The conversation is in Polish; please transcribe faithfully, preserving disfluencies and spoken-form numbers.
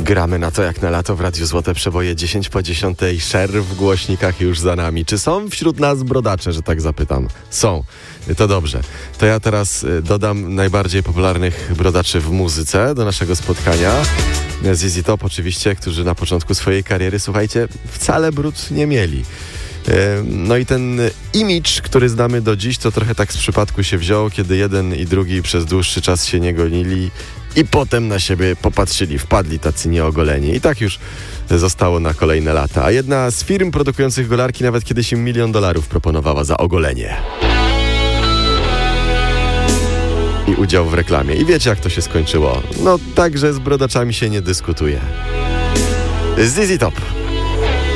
Gramy na to jak na lato w Radiu Złote Przeboje dziesięć po dziesiątej. Szer w głośnikach już za nami. Czy są wśród nas brodacze, że tak zapytam? Są. To dobrze. To ja teraz dodam najbardziej popularnych brodaczy w muzyce do naszego spotkania. Z Z Z Top oczywiście, którzy na początku swojej kariery, słuchajcie, wcale brud nie mieli. No i ten imidż, który znamy do dziś, to trochę tak z przypadku się wziął, kiedy jeden i drugi przez dłuższy czas się nie gonili i potem na siebie popatrzyli, wpadli tacy nieogoleni. I tak już zostało na kolejne lata. A jedna z firm produkujących golarki nawet kiedyś im milion dolarów proponowała za ogolenie i udział w reklamie. I wiecie, jak to się skończyło? No tak, że z brodaczami się nie dyskutuje. Z Z Z Top.